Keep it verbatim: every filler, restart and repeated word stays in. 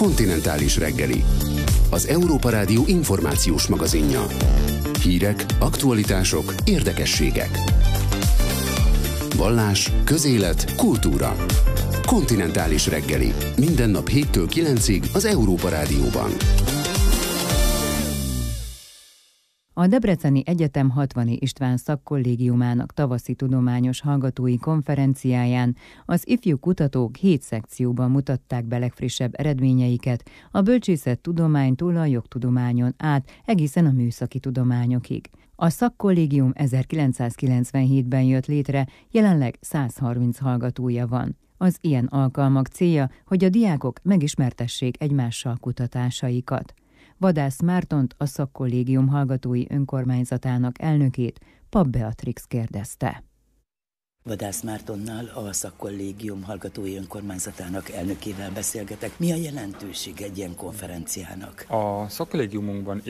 Kontinentális reggeli. Az Európa Rádió információs magazinja. Hírek, aktualitások, érdekességek. Vallás, közélet, kultúra. Kontinentális reggeli. Minden nap héttől kilencig az Európa Rádióban. A Debreceni Egyetem Hatvani István Szakkollégiumának tavaszi tudományos hallgatói konferenciáján az ifjú kutatók hét szekcióban mutatták be legfrissebb eredményeiket a bölcsészettudománytól a jogtudományon át egészen a műszaki tudományokig. A szakkollégium ezerkilencszázkilencvenhétben jött létre, jelenleg száz harminc hallgatója van. Az ilyen alkalmak célja, hogy a diákok megismertessék egymással kutatásaikat. Vadász Mártont, a szakkollégium hallgatói önkormányzatának elnökét Papp Beatrix kérdezte. Vadász Mártonnal, a szakkollégium hallgatói önkormányzatának elnökével beszélgetek. Mi a jelentőség egy ilyen konferenciának? A szakkollégiumunkban